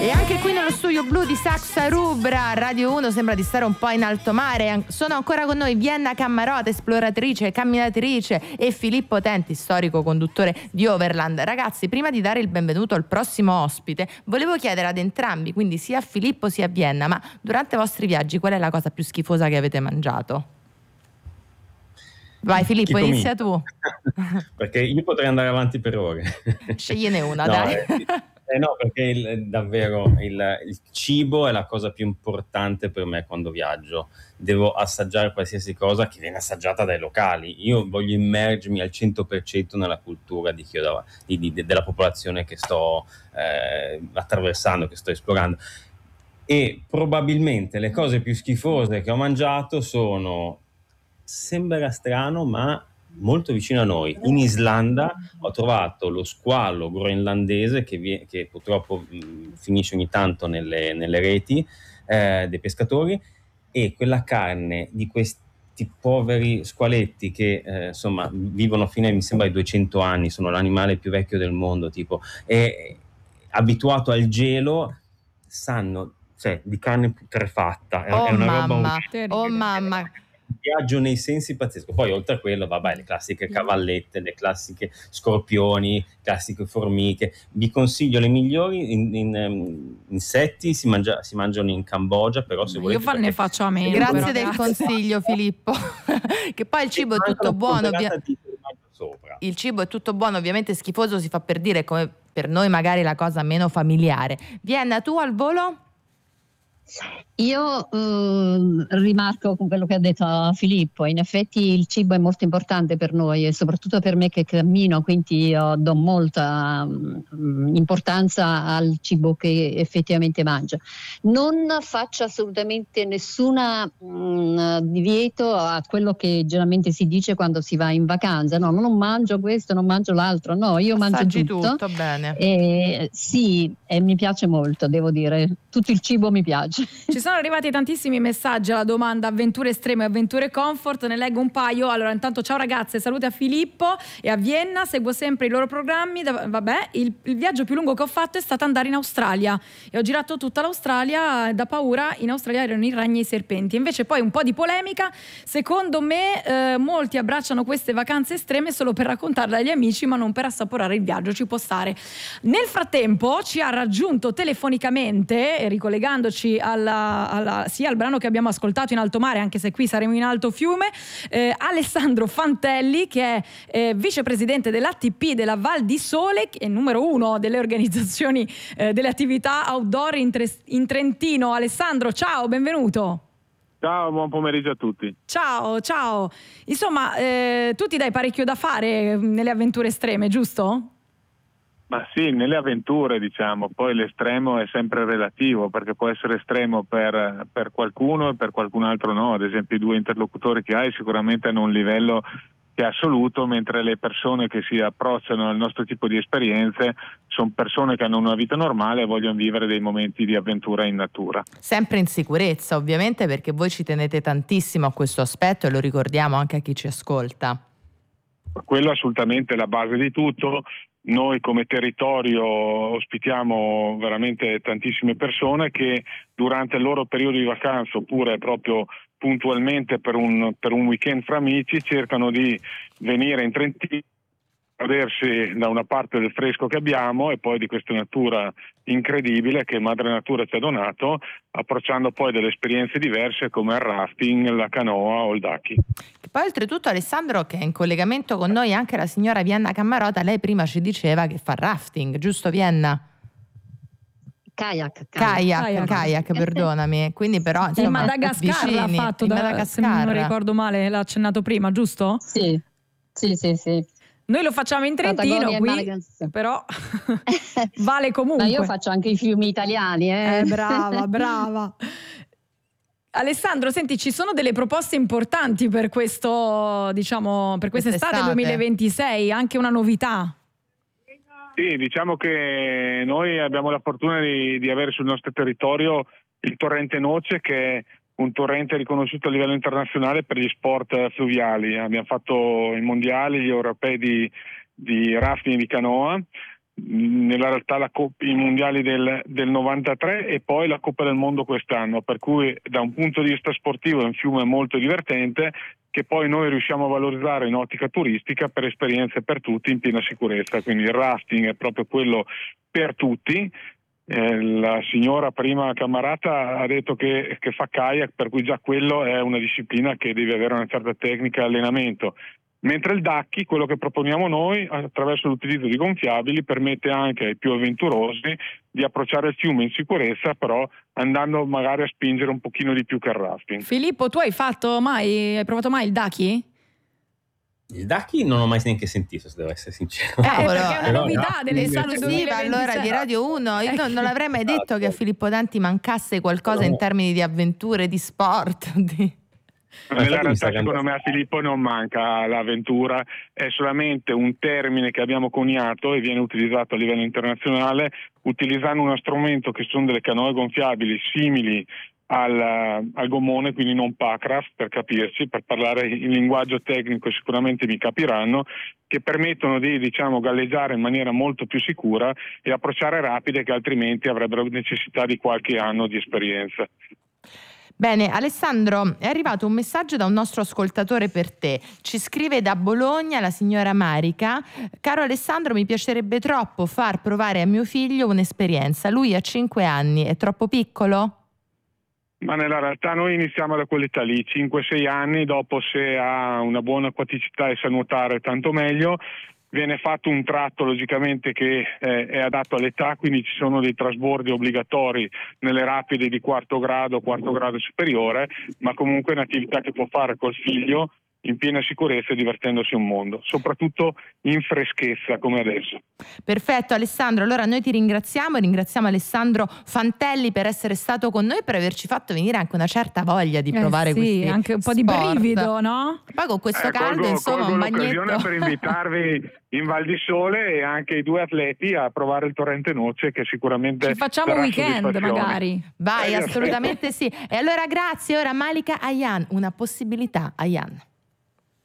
E anche qui nello studio blu di Saxa Rubra, Radio 1 sembra di stare un po' in alto mare. Sono ancora con noi Vienna Cammarota, esploratrice, camminatrice, e Filippo Tenti, storico conduttore di Overland. Ragazzi, prima di dare il benvenuto al prossimo ospite, volevo chiedere ad entrambi, quindi sia a Filippo sia a Vienna, ma durante i vostri viaggi qual è la cosa più schifosa che avete mangiato? Vai Filippo, inizia tu. Perché io potrei andare avanti per ore. Scegliene una, no, dai. No, perché davvero il cibo è la cosa più importante per me quando viaggio. Devo assaggiare qualsiasi cosa che viene assaggiata dai locali. Io voglio immergermi al 100% nella cultura di della popolazione che sto attraversando, che sto esplorando. E probabilmente le cose più schifose che ho mangiato sono, sembra strano, ma molto vicino a noi. In Islanda ho trovato lo squalo groenlandese che purtroppo finisce ogni tanto nelle reti dei pescatori, e quella carne di questi poveri squaletti che insomma vivono fino a, mi sembra, ai 200 anni, sono l'animale più vecchio del mondo, tipo, e abituato al gelo, sanno, cioè, di carne putrefatta. È una roba Oh mamma. Viaggio nei sensi pazzesco. Poi oltre a quello, vabbè, le classiche cavallette, le classiche scorpioni, classiche formiche. Vi consiglio le migliori insetti, si mangiano in Cambogia, però se volete. Io ne faccio a meno. Grazie del consiglio, Filippo. Che poi il cibo è tutto buono. Il cibo è tutto buono, ovviamente schifoso si fa per dire, come per noi magari la cosa meno familiare. Vienna, tu al volo? Io rimarco con quello che ha detto Filippo. In effetti il cibo è molto importante per noi, e soprattutto per me che cammino, quindi io do molta importanza al cibo che effettivamente mangio. Non faccio assolutamente nessuna divieto a quello che generalmente si dice quando si va in vacanza. No, non mangio questo, non mangio l'altro. No, io mangio tutto. Bene. Sì, e mi piace molto, devo dire. Tutto il cibo mi piace. Ci sono arrivati tantissimi messaggi alla domanda avventure estreme e avventure comfort, ne leggo un paio. Allora, intanto ciao ragazze, salute a Filippo e a Vienna, seguo sempre i loro programmi. Il viaggio più lungo che ho fatto è stato andare in Australia e ho girato tutta l'Australia, da paura in Australia erano i ragni e i serpenti. Invece poi un po' di polemica, secondo me molti abbracciano queste vacanze estreme solo per raccontarle agli amici, ma non per assaporare il viaggio, ci può stare. Nel frattempo ci ha raggiunto telefonicamente, ricollegandoci sia al brano che abbiamo ascoltato in alto mare, anche se qui saremo in alto fiume, Alessandro Fantelli, che è vicepresidente dell'ATP della Val di Sole, che è numero 1 delle organizzazioni delle attività outdoor in Trentino. Alessandro, ciao, benvenuto. Ciao, buon pomeriggio a tutti. Ciao. Insomma, tu ti dai parecchio da fare nelle avventure estreme, giusto? Ma sì, nelle avventure, diciamo, poi l'estremo è sempre relativo, perché può essere estremo per qualcuno e per qualcun altro no. Ad esempio, i 2 interlocutori che hai sicuramente hanno un livello che è assoluto, mentre le persone che si approcciano al nostro tipo di esperienze sono persone che hanno una vita normale e vogliono vivere dei momenti di avventura in natura. Sempre in sicurezza, ovviamente, perché voi ci tenete tantissimo a questo aspetto e lo ricordiamo anche a chi ci ascolta. Quello è assolutamente la base di tutto. Noi come territorio ospitiamo veramente tantissime persone che durante il loro periodo di vacanza, oppure proprio puntualmente per un weekend fra amici, cercano di venire in Trentino, godersi da una parte del fresco che abbiamo e poi di questa natura incredibile che Madre Natura ci ha donato, approcciando poi delle esperienze diverse come il rafting, la canoa o il daki. Poi oltretutto, Alessandro, che è in collegamento con noi anche la signora Vienna Cammarota, lei prima ci diceva che fa rafting, giusto Vienna? Kayak, perdonami. Quindi però insomma, in Madagascar l'ha fatto, se non ricordo male, l'ha accennato prima, giusto? Sì. Noi lo facciamo in Trentino qui, però vale comunque. Ma io faccio anche i fiumi italiani. Brava. Alessandro, senti, ci sono delle proposte importanti per questo, diciamo, per quest'estate 2026, anche una novità? Sì, diciamo che noi abbiamo la fortuna di avere sul nostro territorio il torrente Noce, che è un torrente riconosciuto a livello internazionale per gli sport fluviali. Abbiamo fatto i mondiali, gli europei di rafting e di canoa. nella realtà i mondiali del 93 e poi la Coppa del Mondo quest'anno, per cui da un punto di vista sportivo è un fiume molto divertente che poi noi riusciamo a valorizzare in ottica turistica per esperienze per tutti in piena sicurezza, quindi il rafting è proprio quello per tutti. La signora prima Cammarata ha detto che fa kayak, per cui già quello è una disciplina che deve avere una certa tecnica e allenamento. Mentre il Ducky, quello che proponiamo noi, attraverso l'utilizzo di gonfiabili, permette anche ai più avventurosi di approcciare il fiume in sicurezza, però andando magari a spingere un pochino di più che il rafting. Filippo, tu hai provato mai il Ducky? Il Ducky non ho mai neanche sentito, se devo essere sincero. Perché è una novità dell'esclusiva allora di Radio 1. Io non l'avrei mai detto che a Filippo Tanti mancasse qualcosa in termini di avventure, di sport, Nella realtà secondo me a Filippo non manca l'avventura, è solamente un termine che abbiamo coniato e viene utilizzato a livello internazionale utilizzando uno strumento che sono delle canoe gonfiabili simili al gommone, quindi non packraft per capirci, per parlare in linguaggio tecnico sicuramente mi capiranno, che permettono di galleggiare in maniera molto più sicura e approcciare rapide che altrimenti avrebbero necessità di qualche anno di esperienza. Bene, Alessandro, è arrivato un messaggio da un nostro ascoltatore per te. Ci scrive da Bologna la signora Marica: caro Alessandro, mi piacerebbe troppo far provare a mio figlio un'esperienza. Lui ha 5 anni, è troppo piccolo? Ma nella realtà noi iniziamo da quell'età lì, 5-6 anni, dopo se ha una buona acquaticità e sa nuotare tanto meglio. Viene fatto un tratto logicamente che è adatto all'età, quindi ci sono dei trasbordi obbligatori nelle rapide di quarto grado superiore, ma comunque è un'attività che può fare col figlio in piena sicurezza e divertendosi un mondo, soprattutto in freschezza come adesso. Perfetto Alessandro, allora noi ti ringraziamo Alessandro Fantelli per essere stato con noi e per averci fatto venire anche una certa voglia di provare questi anche un po' di sport. brivido, no? Poi con questo caldo insomma colgo un bagnetto l'occasione per invitarvi in Val di Sole e anche i 2 atleti a provare il torrente Noce, che sicuramente ci facciamo un weekend magari. Vai, assolutamente sì. E allora grazie, ora Malika Ayan, una possibilità Ayan.